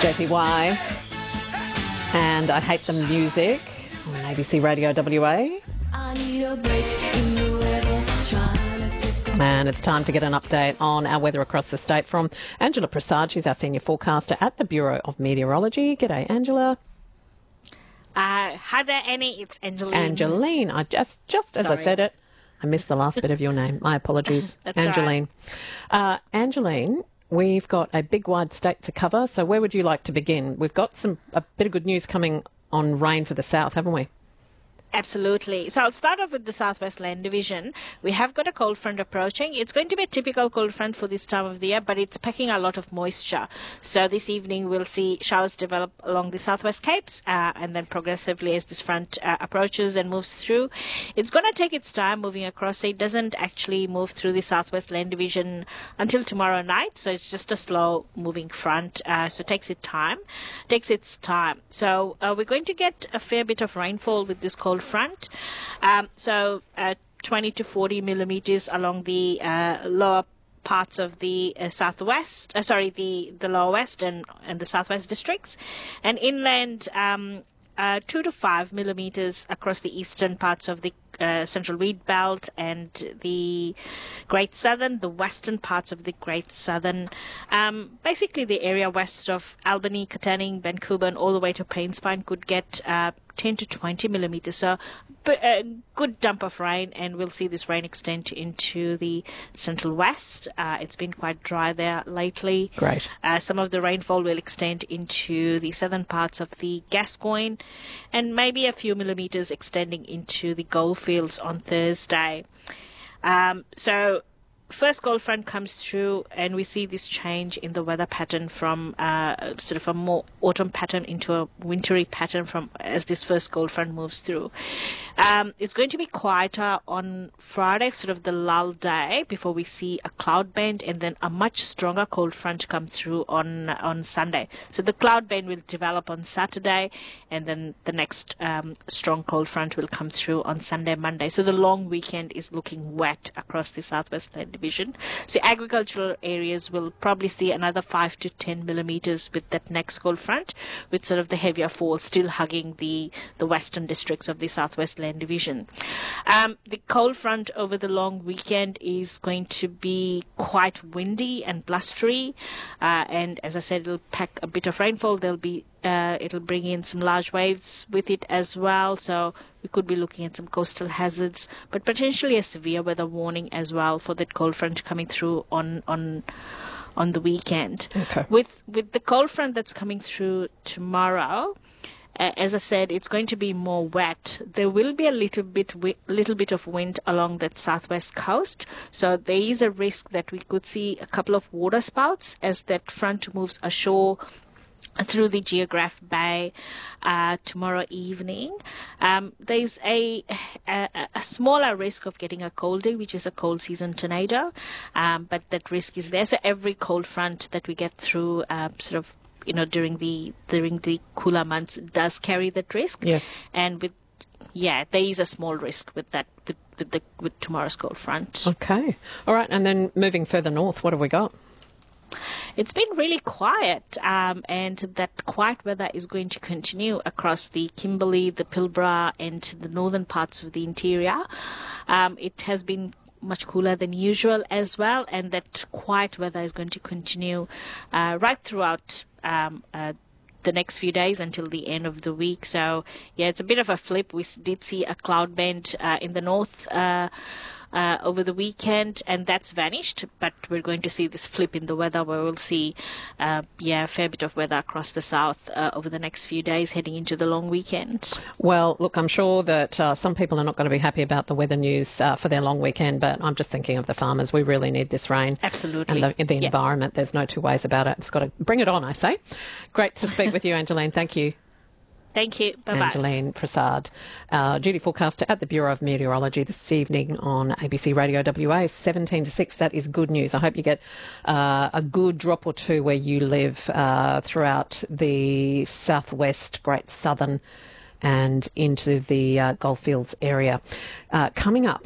JPY, and I Hate the Music on ABC Radio WA. And it's time to get an update on our weather across the state from Angela Prasad. She's our senior forecaster at the Bureau of Meteorology. G'day, Angela. Hi there, Annie. It's Angeline. Angeline. I just as I said it, I missed the last bit of your name. My apologies. That's Angeline. Right. Angeline, we've got a big, wide state to cover. So where would you like to begin? We've got a bit of good news coming on rain for the south, haven't we? Absolutely. So I'll start off with the Southwest Land Division. We have got a cold front approaching. It's going to be a typical cold front for this time of the year, but it's packing a lot of moisture. So this evening we'll see showers develop along the Southwest Capes, and then progressively as this front approaches and moves through. It's going to take its time moving across. So it doesn't actually move through the Southwest Land Division until tomorrow night. So it's just a slow moving front. So it takes its time. So we're going to get a fair bit of rainfall with this cold front. 20 to 40 millimeters along the lower parts of the the lower west and the southwest districts, and inland 2 to 5 millimeters across the eastern parts of the central wheat belt and the Great Southern, the western parts of the Great Southern, basically the area west of Albany, Katanning, Vancouver, and all the way to Paintsvine could get 10 to 20 millimeters. So a good dump of rain, and we'll see this rain extend into the central west. It's been quite dry there lately. Great. Some of the rainfall will extend into the southern parts of the Gascoyne, and maybe a few millimeters extending into the Goldfields on Thursday. So first cold front comes through, and we see this change in the weather pattern from sort of a more autumn pattern into a wintry pattern as this first cold front moves through. It's going to be quieter on Friday, sort of the lull day, before we see a cloud band and then a much stronger cold front come through on Sunday. So the cloud band will develop on Saturday, and then the next strong cold front will come through on Sunday, Monday. So the long weekend is looking wet across the Southwest Land Division. So agricultural areas will probably see another 5 to 10 millimeters with that next cold front, with sort of the heavier fall still hugging the western districts of the Southwest Land Division. The cold front over the long weekend is going to be quite windy and blustery, and as I said, it'll pack a bit of rainfall. It'll bring in some large waves with it as well, so we could be looking at some coastal hazards, but potentially a severe weather warning as well for that cold front coming through on the weekend. Okay. With the cold front that's coming through tomorrow, as I said, it's going to be more wet. There will be a little bit of wind along that southwest coast, so there is a risk that we could see a couple of water spouts as that front moves ashore through the Geograph Bay tomorrow evening. There's a smaller risk of getting a cold day, which is a cold season tornado, but that risk is there. So every cold front that we get through during the cooler months does carry that risk. Yes. And there is a small risk with that with tomorrow's cold front. Okay. All right. And then moving further north, what have we got? It's been really quiet, and that quiet weather is going to continue across the Kimberley, the Pilbara, and the northern parts of the interior. It has been much cooler than usual as well, and that quiet weather is going to continue right throughout the next few days until the end of the week. So, yeah, it's a bit of a flip. We did see a cloud band in the north over the weekend, and that's vanished, but we're going to see this flip in the weather where we'll see a fair bit of weather across the south over the next few days heading into the long weekend. Well, look, I'm sure that some people are not going to be happy about the weather news for their long weekend, but I'm just thinking of the farmers. We really need this rain. Absolutely. And the environment. There's no two ways about it. It's got to bring it on, I say. Great to speak with you, Angeline. Thank you. Thank you. Bye-bye. Angeline Prasad, duty forecaster at the Bureau of Meteorology this evening on ABC Radio WA, 17 to 6. That is good news. I hope you get a good drop or two where you live throughout the southwest, Great Southern, and into the Goldfields area. Coming up,